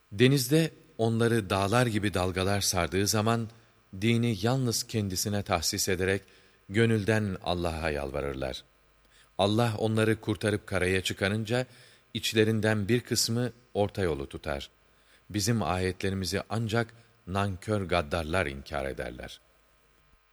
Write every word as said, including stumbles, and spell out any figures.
Denizde onları dağlar gibi dalgalar sardığı zaman, dini yalnız kendisine tahsis ederek, gönülden Allah'a yalvarırlar. Allah onları kurtarıp karaya çıkarınca, içlerinden bir kısmı orta yolu tutar. Bizim ayetlerimizi ancak nankör gaddarlar inkar ederler.